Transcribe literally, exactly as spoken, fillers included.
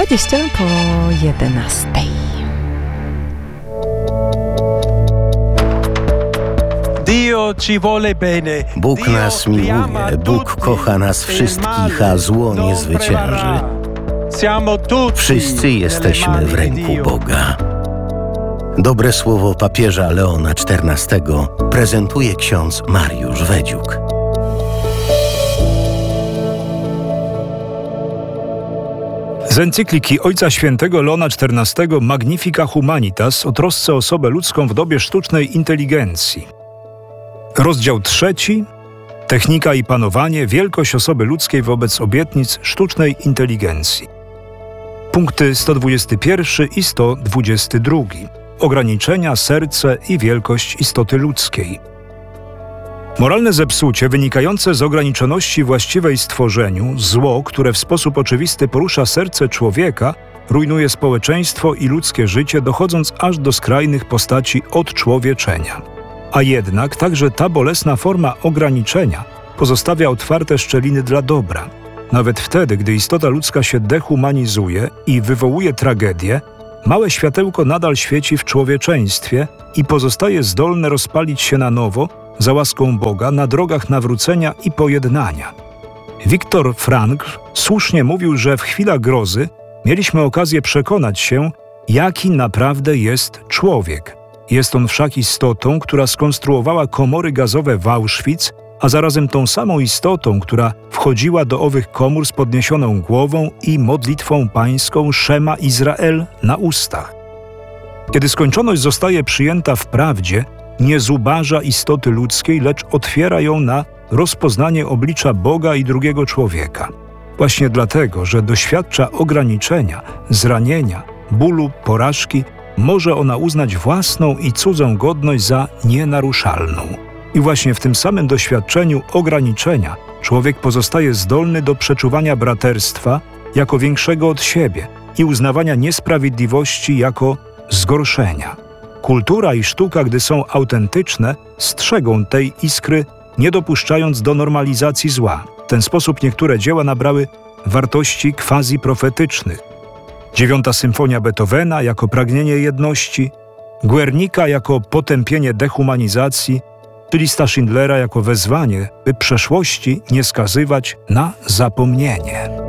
dwadzieścia po jedenastej. Bóg nas miłuje, Bóg kocha nas wszystkich, a zło nie zwycięży. Wszyscy jesteśmy w ręku Boga. Dobre słowo papieża Leona czternastego prezentuje ksiądz Mariusz Wedziuk. Z encykliki Ojca Świętego Leona czternastego Magnifica Humanitas o trosce o osobę ludzką w dobie sztucznej inteligencji. Rozdział trzeci. Technika i panowanie, wielkość osoby ludzkiej wobec obietnic sztucznej inteligencji. Punkty sto dwudziesty pierwszy i sto dwudziesty drugi. Ograniczenia, serce i wielkość istoty ludzkiej. Moralne zepsucie wynikające z ograniczoności właściwej stworzeniu, zło, które w sposób oczywisty porusza serce człowieka, rujnuje społeczeństwo i ludzkie życie, dochodząc aż do skrajnych postaci odczłowieczenia. A jednak także ta bolesna forma ograniczenia pozostawia otwarte szczeliny dla dobra. Nawet wtedy, gdy istota ludzka się dehumanizuje i wywołuje tragedię, małe światełko nadal świeci w człowieczeństwie i pozostaje zdolne rozpalić się na nowo, za łaską Boga, na drogach nawrócenia i pojednania. Viktor Frankl słusznie mówił, że w chwilach grozy mieliśmy okazję przekonać się, jaki naprawdę jest człowiek. Jest on wszak istotą, która skonstruowała komory gazowe w Auschwitz, a zarazem tą samą istotą, która wchodziła do owych komór z podniesioną głową i modlitwą pańską Szema Izrael na ustach. Kiedy skończoność zostaje przyjęta w prawdzie, nie zubaża istoty ludzkiej, lecz otwiera ją na rozpoznanie oblicza Boga i drugiego człowieka. Właśnie dlatego, że doświadcza ograniczenia, zranienia, bólu, porażki, może ona uznać własną i cudzą godność za nienaruszalną. I właśnie w tym samym doświadczeniu ograniczenia człowiek pozostaje zdolny do przeczuwania braterstwa jako większego od siebie i uznawania niesprawiedliwości jako zgorszenia. Kultura i sztuka, gdy są autentyczne, strzegą tej iskry, nie dopuszczając do normalizacji zła. W ten sposób niektóre dzieła nabrały wartości quasi-profetycznych. Dziewiąta symfonia Beethovena jako pragnienie jedności, Guernica jako potępienie dehumanizacji, czy lista Schindlera jako wezwanie, by przeszłości nie skazywać na zapomnienie.